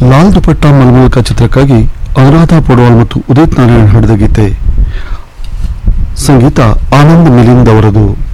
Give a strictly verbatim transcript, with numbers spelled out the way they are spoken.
ಲಾಲ್ ದುಪಟ್ಟಾ ಮಲ್ಮೂಲಕ ಚಿತ್ರಕ್ಕಾಗಿ ಅನುರಾಧ ಪೊಡವಾಲ್ ಮತ್ತು ಉದಿತ್ ನಾರಾಯಣ್ ಹಾಡಿದ ಗೀತೆ. ಸಂಗೀತ ಆನಂದ್ ಮಿಲಿಂದ್ ಅವರದು.